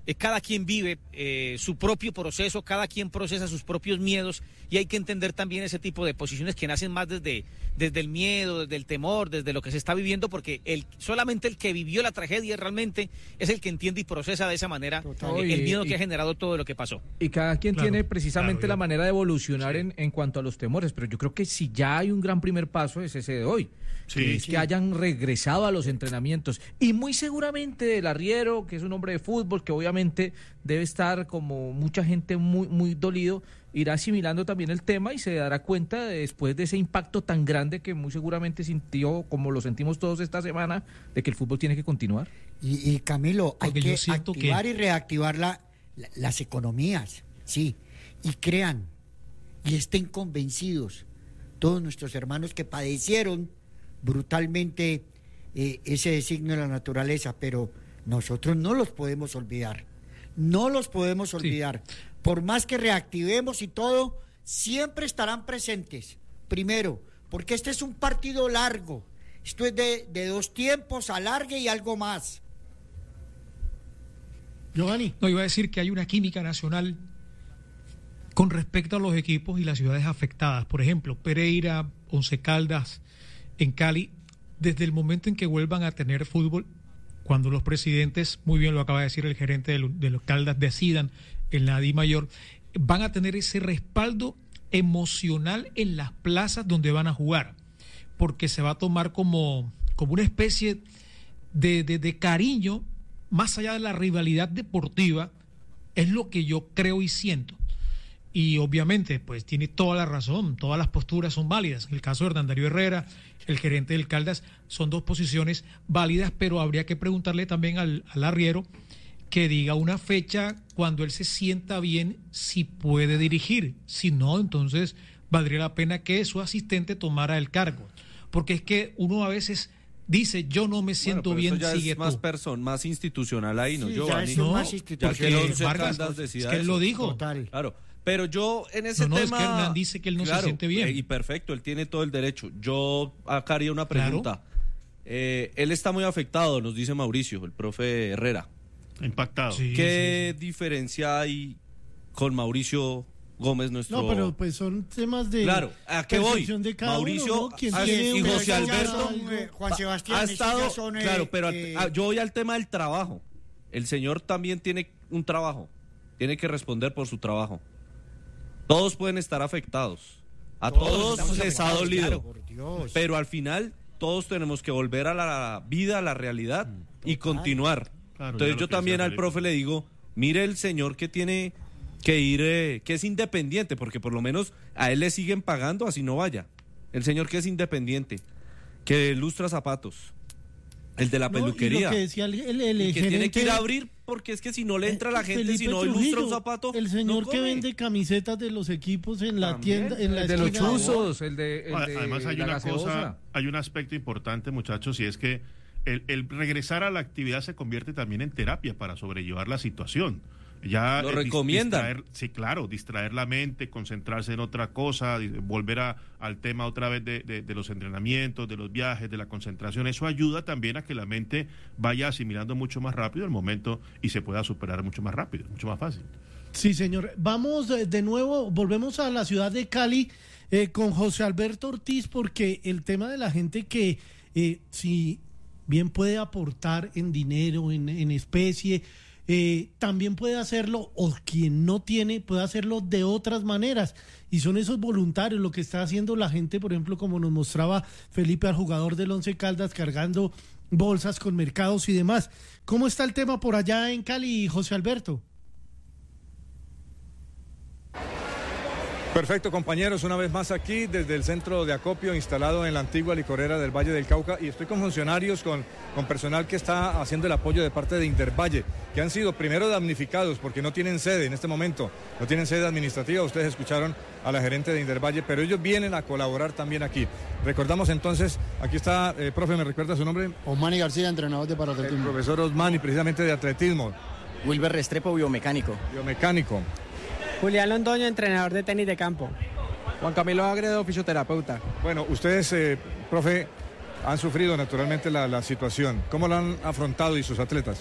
Eh, cada quien vive eh, su propio proceso, cada quien procesa sus propios miedos y hay que entender también ese tipo de posiciones que nacen más desde, desde el miedo, desde el temor, desde lo que se está viviendo, porque el, solamente el que vivió la tragedia realmente es el que entiende y procesa de esa manera eh, el miedo y, que ha generado todo lo que pasó. Y cada quien Claro, tiene precisamente claro, la yo- manera de evolucionar Sí. en, en cuanto a los temores, pero yo creo que si ya hay un gran primer paso es ese de hoy, Sí, que es sí. que hayan regresado a los entrenamientos y muy seguramente el arriero, que es un hombre de fútbol, que obviamente debe estar como mucha gente muy, muy dolido, irá asimilando también el tema y se dará cuenta de, después de ese impacto tan grande que muy seguramente sintió, como lo sentimos todos esta semana, de que el fútbol tiene que continuar. Y, y Camilo, hay Porque yo que siento que- activar y reactivar la- la- las economías, sí, y crean y estén convencidos todos nuestros hermanos que padecieron brutalmente eh, ese designio de la naturaleza, pero nosotros no los podemos olvidar, no los podemos olvidar. Por más que reactivemos y todo, siempre estarán presentes. Primero, porque este es un partido largo, esto es de, de dos tiempos, alargue y algo más. Giovanni. No, iba a decir que hay una química nacional con respecto a los equipos y las ciudades afectadas. Por ejemplo, Pereira, Once Caldas, en Cali, desde el momento en que vuelvan a tener fútbol, cuando los presidentes, muy bien lo acaba de decir el gerente de, lo- de los Caldas, decidan en la Di Mayor, van a tener ese respaldo emocional en las plazas donde van a jugar, porque se va a tomar como, como una especie de, de, de cariño, más allá de la rivalidad deportiva, es lo que yo creo y siento. Y obviamente, pues tiene toda la razón, todas las posturas son válidas. En el caso de Hernán Darío Herrera, el gerente del Caldas, son dos posiciones válidas, pero habría que preguntarle también al, al arriero que diga una fecha cuando él se sienta bien, si puede dirigir. Si no, entonces valdría la pena que su asistente tomara el cargo. Porque es que uno a veces dice, yo no me siento Bueno, pero bien, eso ya sigue es más tú. person, más institucional ahí, ¿no, Sí, ya Giovanni? es más Ya que institucional. el Once Vargas, Caldas es decida que él eso. lo dijo. Total. Claro, pero yo en ese No, no, es tema... que Hernán dice que él no se Claro, siente bien. eh, Y perfecto, él tiene todo el derecho. Yo acá haría una pregunta. Eh, él está muy afectado, nos dice Mauricio, el profe Herrera. Impactado. Sí, ¿Qué diferencia hay con Mauricio Gómez, nuestro... No, pero pues son temas de Claro, ¿a qué voy? percepción de cada Mauricio uno, ¿no? Quien ha- tiene y una José cosa, Alberto algo- eh, Juan Sebastián, ha esos estado, ya son, eh, claro, pero eh, ah, yo voy al tema del trabajo. El señor también tiene un trabajo, tiene que responder por su trabajo. Todos pueden estar afectados, a Todos todos, estamos les ha afectados, dolido, claro. Por Dios. pero al final todos tenemos que volver a la vida, a la realidad y continuar. Claro, Entonces ya yo lo que también decía al Felipe. profe le digo, mire el señor que tiene que ir, eh, que es independiente, porque por lo menos a él le siguen pagando así no vaya. El señor que es independiente, que lustra zapatos, el de la No, y lo peluquería, que decía el, el- el y que tiene que ir gerente- a abrir, porque es que si no le entra la gente, Felipe si no Trujillo, ilustra un zapato, el señor no que come. vende camisetas de los equipos en la También, tienda, en la El de los esquina chuzos, el de, el No, de Además hay la una gaseosa. cosa, hay un aspecto importante, muchachos, y es que el, el regresar a la actividad se convierte también en terapia para sobrellevar la situación. Ya Lo eh, dis- recomiendan. distraer- sí, claro, distraer la mente, concentrarse en otra cosa, di- volver a, al tema otra vez de, de- de los entrenamientos, de los viajes, de la concentración. Eso ayuda también a que la mente vaya asimilando mucho más rápido el momento y se pueda superar mucho más rápido, mucho más fácil. Sí, señor. Vamos de, de nuevo, volvemos a la ciudad de Cali eh, con José Alberto Ortiz, porque el tema de la gente que eh, si bien puede aportar en dinero, en, en especie, eh, también puede hacerlo, o quien no tiene, puede hacerlo de otras maneras. Y son esos voluntarios, lo que está haciendo la gente, por ejemplo, como nos mostraba Felipe, al jugador del Once Caldas, cargando bolsas con mercados y demás. ¿Cómo está el tema por allá en Cali, José Alberto? Perfecto, compañeros, una vez más aquí desde el centro de acopio instalado en la antigua licorera del Valle del Cauca, y estoy con funcionarios, con, con personal que está haciendo el apoyo de parte de Intervalle, que han sido primero damnificados porque no tienen sede en este momento, no tienen sede administrativa. Ustedes escucharon a la gerente de Intervalle, pero ellos vienen a colaborar también aquí. Recordamos entonces, aquí está, eh, profe, ¿me recuerda su nombre? Osmani García, entrenador de El paratletismo. profesor Osmani, precisamente de atletismo, Wilber Restrepo, biomecánico. biomecánico. Julián Londoño, entrenador de tenis de campo. Juan Camilo Agredo, fisioterapeuta. Bueno, ustedes, eh, profe, han sufrido naturalmente la, la situación. ¿Cómo la han afrontado y sus atletas?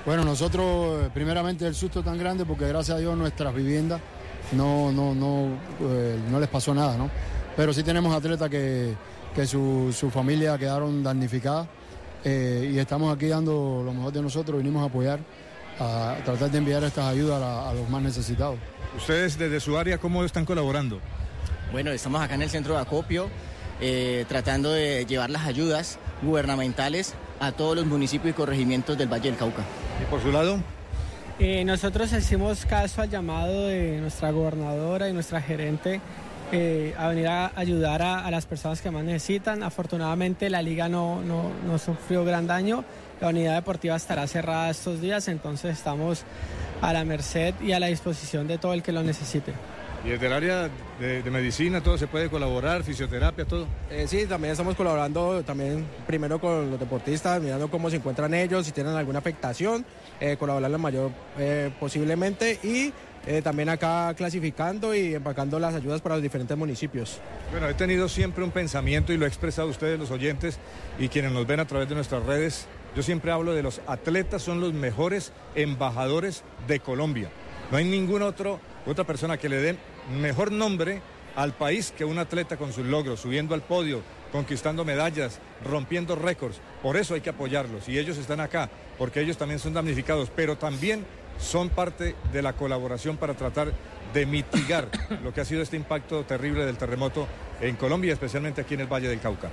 Bueno, nosotros primeramente el susto tan grande porque gracias a Dios nuestras viviendas no, no, no, eh, no les pasó nada, ¿no? Pero sí tenemos atletas que, que su, su familia quedaron damnificadas eh, y estamos aquí dando lo mejor de nosotros, vinimos a apoyar, a tratar de enviar estas ayudas a, a los más necesitados. ¿Ustedes desde su área cómo están colaborando? Bueno, estamos acá en el centro de acopio eh, tratando de llevar las ayudas gubernamentales a todos los municipios y corregimientos del Valle del Cauca. ¿Y por su lado? Eh, nosotros hicimos caso al llamado de nuestra gobernadora y nuestra gerente eh, a venir a ayudar a, a las personas que más necesitan. Afortunadamente la liga no, no, no sufrió gran daño, la unidad deportiva estará cerrada estos días, entonces estamos a la merced y a la disposición de todo el que lo necesite. ¿Y desde el área de, de medicina todo se puede colaborar, fisioterapia, todo? Eh, sí, también estamos colaborando también primero con los deportistas, mirando cómo se encuentran ellos, si tienen alguna afectación, eh, colaborar lo mayor eh, posiblemente y eh, también acá clasificando y empacando las ayudas para los diferentes municipios. Bueno, he tenido siempre un pensamiento y lo he expresado a ustedes los oyentes y quienes nos ven a través de nuestras redes. Yo siempre hablo de los atletas, son los mejores embajadores de Colombia. No hay ningún otro, otra persona que le dé mejor nombre al país que un atleta con sus logros, subiendo al podio, conquistando medallas, rompiendo récords. Por eso hay que apoyarlos y ellos están acá, porque ellos también son damnificados, pero también son parte de la colaboración para tratar de mitigar lo que ha sido este impacto terrible del terremoto en Colombia, especialmente aquí en el Valle del Cauca.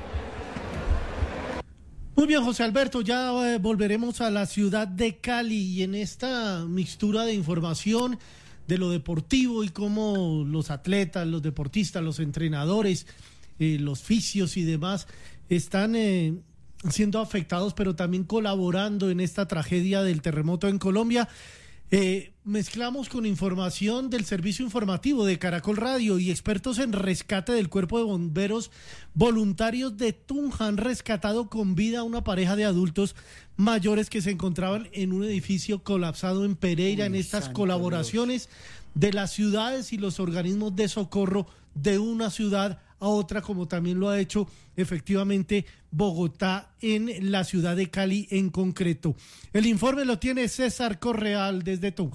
Muy bien, José Alberto, ya eh, volveremos a la ciudad de Cali y en esta mixtura de información de lo deportivo y cómo los atletas, los deportistas, los entrenadores, eh, los fisios y demás están eh, siendo afectados, pero también colaborando en esta tragedia del terremoto en Colombia. Eh, mezclamos con información del servicio informativo de Caracol Radio y expertos en rescate del Cuerpo de Bomberos Voluntarios de Tunja han rescatado con vida a una pareja de adultos mayores que se encontraban en un edificio colapsado en Pereira. Uy, en estas colaboraciones Dios. de las ciudades y los organismos de socorro de una ciudad a otra, como también lo ha hecho efectivamente Bogotá en la ciudad de Cali en concreto. El informe lo tiene César Correal desde Tunja.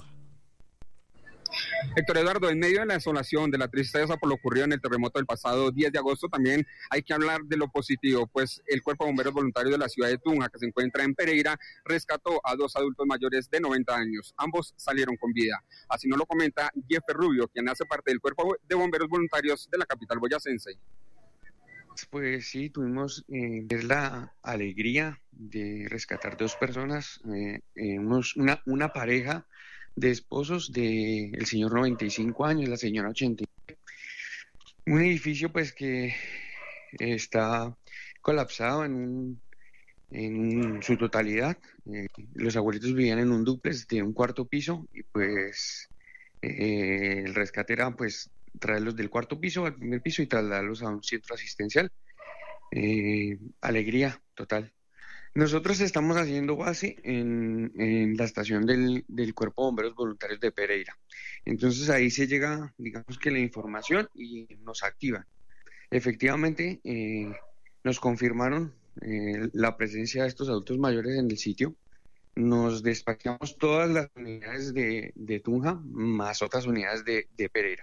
Héctor Eduardo, en medio de la desolación, de la tristeza por lo ocurrido en el terremoto del pasado diez de agosto, también hay que hablar de lo positivo, pues el Cuerpo de Bomberos Voluntarios de la ciudad de Tunja, que se encuentra en Pereira, rescató a dos adultos mayores de noventa años. Ambos salieron con vida. Así nos lo comenta Jeffer Rubio, quien hace parte del Cuerpo de Bomberos Voluntarios de la capital boyacense. Pues sí, tuvimos eh, la alegría de rescatar dos personas, eh, eh, unos, una, una pareja de esposos de el señor noventa y cinco años, la señora ochenta y nueve. Un edificio pues que está colapsado en, un, en su totalidad. Eh, los abuelitos vivían en un dúplex de un cuarto piso y pues eh, el rescate era pues traerlos del cuarto piso al primer piso y trasladarlos a un centro asistencial. Eh, alegría total. Nosotros estamos haciendo base en, en la estación del, del Cuerpo de Bomberos Voluntarios de Pereira. Entonces ahí se llega, digamos que la información y nos activan. Efectivamente, eh, nos confirmaron eh, la presencia de estos adultos mayores en el sitio. Nos despachamos todas las unidades de, de Tunja, más otras unidades de, de Pereira.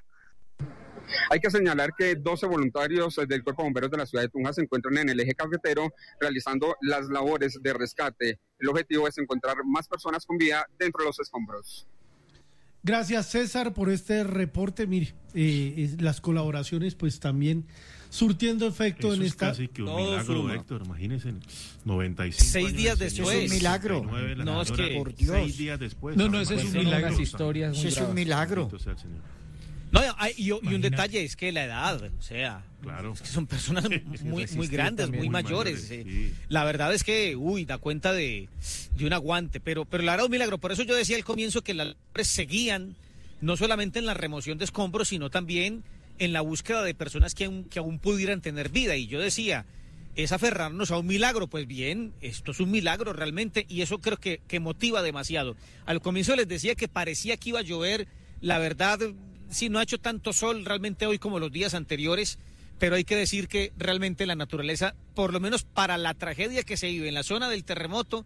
Hay que señalar que doce voluntarios del Cuerpo de Bomberos de la ciudad de Tunja se encuentran en el eje cafetero realizando las labores de rescate. El objetivo es encontrar más personas con vida dentro de los escombros. Gracias, César, por este reporte. Mire, eh, las colaboraciones pues también surtiendo efecto Eso en es esta... casi que un Todo milagro, suma. Héctor, imagínense, noventa y cinco Seis años días de señor, después. Es un milagro. noventa y nueve, la No, es señora, que- Por Dios. seis días después. No, no, ese es un Imagínense. milagro. Unas historias muy Eso es un bravas. milagro. Bendito sea el Señor. No, hay- y, y un Imagínate. detalle es que la edad, o sea, Claro. es que son personas muy, muy resistir grandes, también. muy Muy mayores. mayores, eh. sí. La verdad es que, uy, da cuenta de, de un aguante, pero, pero la verdad es un milagro. Por eso yo decía al comienzo que las labores seguían, no solamente en la remoción de escombros, sino también en la búsqueda de personas que aún, que aún pudieran tener vida. Y yo decía, es aferrarnos a un milagro. Pues bien, esto es un milagro realmente y eso creo que, que motiva demasiado. Al comienzo les decía que parecía que iba a llover, la verdad, sí, no ha hecho tanto sol realmente hoy como los días anteriores, pero hay que decir que realmente la naturaleza, por lo menos para la tragedia que se vive en la zona del terremoto,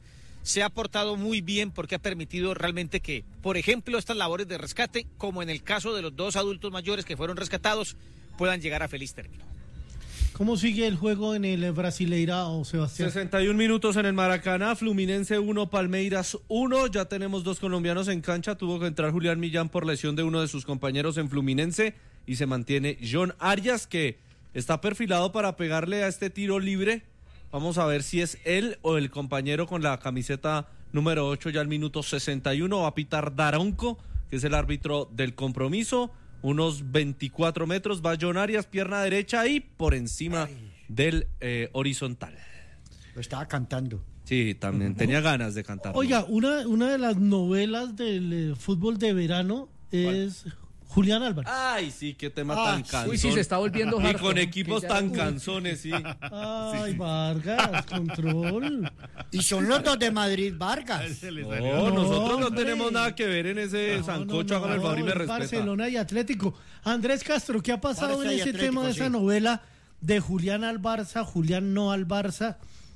se ha portado muy bien porque ha permitido realmente que, por ejemplo, estas labores de rescate, como en el caso de los dos adultos mayores que fueron rescatados, puedan llegar a feliz término. ¿Cómo sigue el juego en el Brasileirao, Sebastián? sesenta y un minutos en el Maracaná, Fluminense uno, Palmeiras uno, ya tenemos dos colombianos en cancha, tuvo que entrar Julián Millán por lesión de uno de sus compañeros en Fluminense y se mantiene John Arias, que está perfilado para pegarle a este tiro libre. Vamos a ver si es él o el compañero con la camiseta número ocho ya al minuto sesenta y uno, va a pitar Daronco, que es el árbitro del compromiso. Unos veinticuatro metros, va John Arias, pierna derecha y por encima Ay. del eh, horizontal. Lo estaba cantando. Sí, también tenía ganas de cantar. Oiga, una, una de las novelas del eh, fútbol de verano es ¿Cuál? Julián Álvarez. Ay, sí, qué tema ah, tan cansón. Uy, sí, se está volviendo hardcore. Y con equipos tan cansones, sí. Ay, sí. Vargas, control. Y son los dos de Madrid, Vargas. No, no nosotros no hombre. tenemos nada que ver en ese no, sancocho, hágame no, no, el favor y me respeta. Barcelona y Atlético. Andrés Castro, ¿qué ha pasado Barça en ese Atlético, tema de sí. esa novela de Julián al Barça, Julián no al Barça?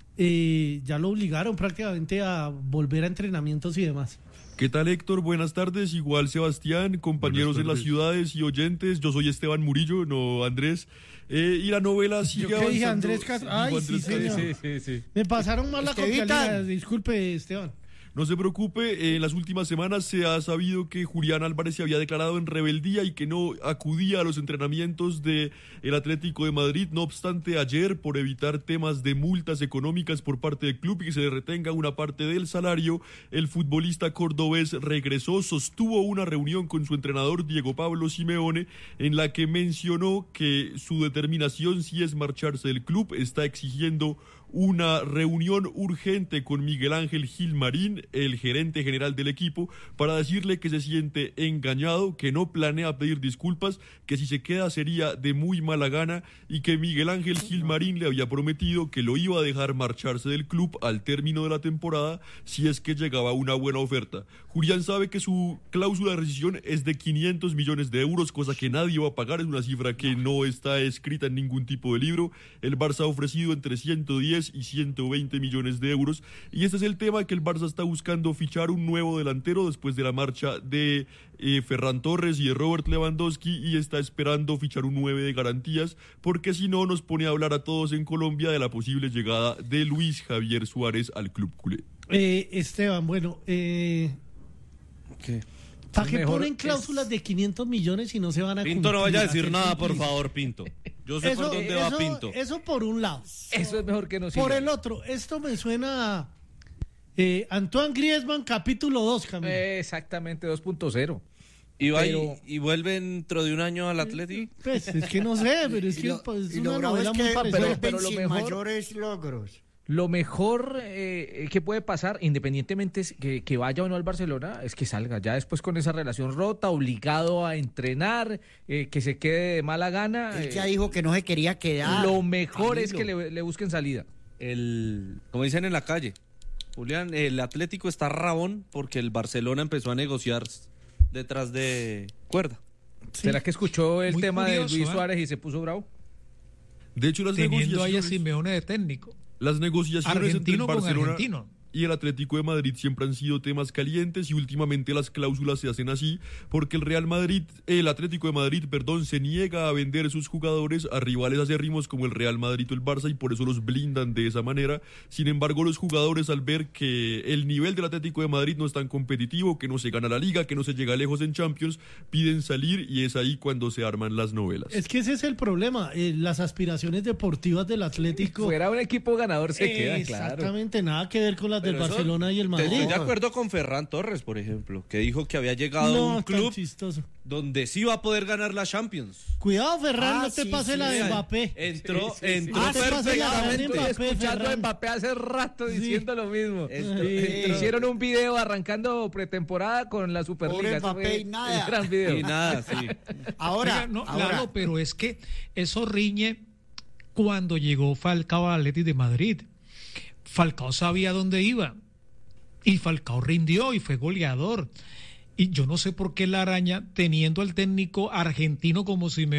Eh, ya lo obligaron prácticamente a volver a entrenamientos y demás. ¿Qué tal, Héctor? Buenas tardes. Igual, Sebastián, compañeros en las ciudades y oyentes. Yo soy Esteban Murillo, no Andrés. Eh, y la novela sigue ¿Yo qué avanzando. dije, Andrés Castro? Ay, Andrés sí, señor. Sí, sí, sí. Me pasaron mal la copialidad. Disculpe, Esteban. No se preocupe, en las últimas semanas se ha sabido que Julián Álvarez se había declarado en rebeldía y que no acudía a los entrenamientos del Atlético de Madrid. No obstante, ayer, por evitar temas de multas económicas por parte del club y que se le retenga una parte del salario, el futbolista cordobés regresó, sostuvo una reunión con su entrenador Diego Pablo Simeone en la que mencionó que su determinación, si es marcharse del club, está exigiendo una reunión urgente con Miguel Ángel Gilmarín, el gerente general del equipo, para decirle que se siente engañado, que no planea pedir disculpas, que si se queda sería de muy mala gana y que Miguel Ángel Gilmarín le había prometido que lo iba a dejar marcharse del club al término de la temporada si es que llegaba una buena oferta. Julián sabe que su cláusula de rescisión es de quinientos millones de euros, cosa que nadie va a pagar, es una cifra que no está escrita en ningún tipo de libro. El Barça ha ofrecido entre ciento diez y ciento veinte millones de euros y este es el tema, que el Barça está buscando fichar un nuevo delantero después de la marcha de eh, Ferran Torres y de Robert Lewandowski y está esperando fichar un nueve de garantías porque si no nos pone a hablar a todos en Colombia de la posible llegada de Luis Javier Suárez al club culé. Eh, Esteban, bueno, eh... ¿qué? ¿Para qué ponen cláusulas es... de quinientos millones y no se van a Pinto, cumplir? No vaya a decir nada, por favor, Pinto. Yo sé eso, por dónde eso, va Pinto. Eso por un lado. Eso es mejor que no siga. Por el otro, esto me suena a eh, Antoine Griezmann capítulo dos, Camilo. Eh, exactamente, dos punto cero. ¿Y, va pero, y, ¿Y vuelve dentro de un año al Atlético? Pues es que no sé, pero es que lo, pues, y una lo novela es que muy parecida. Pero, pero lo mejor, mayores logros. Lo mejor eh, que puede pasar, independientemente que, que vaya o no al Barcelona, es que salga. Ya después con esa relación rota, obligado a entrenar, eh, que se quede de mala gana. Él ya eh, dijo que no se quería quedar. Lo mejor Camilo. es que le, le busquen salida. El, como dicen en la calle, Julián, el Atlético está rabón porque el Barcelona empezó a negociar detrás de cuerda. Sí. ¿Será que escuchó el Muy tema curioso, de Luis Suárez ¿eh? y se puso bravo? De hecho, las Teniendo ahí a Simeone de técnico. Las negociaciones argentino entre el Barcelona con argentino. y el Atlético de Madrid siempre han sido temas calientes y últimamente las cláusulas se hacen así porque el Real Madrid, el Atlético de Madrid, perdón, se niega a vender sus jugadores a rivales acérrimos como el Real Madrid o el Barça y por eso los blindan de esa manera. Sin embargo, los jugadores al ver que el nivel del Atlético de Madrid no es tan competitivo, que no se gana la Liga, que no se llega lejos en Champions, piden salir y es ahí cuando se arman las novelas. Es que ese es el problema, eh, las aspiraciones deportivas del Atlético. Fuera un equipo ganador se eh, queda, claro. Exactamente, nada que ver con las del Barcelona y el Madrid. Estoy de acuerdo con Ferran Torres, por ejemplo, que dijo que había llegado no, a un club chistoso. donde sí va a poder ganar la Champions. Cuidado, Ferran, ah, no te sí, pase sí, la de sí. Mbappé. Entró, sí, sí, entró sí. perfectamente. Estoy escuchando Ferran. a Mbappé hace rato diciendo sí. lo mismo. Entró, y entró. Hicieron un video arrancando pretemporada con la Superliga. Mbappé y nada. Gran video. Y nada, sí. Ahora, Oiga, no, ahora. Claro, pero es que eso riñe cuando llegó Falcao al Atlético de Madrid. Falcao sabía dónde iba. Y Falcao rindió y fue goleador. Y yo no sé por qué la Araña, teniendo al técnico argentino como Simeone,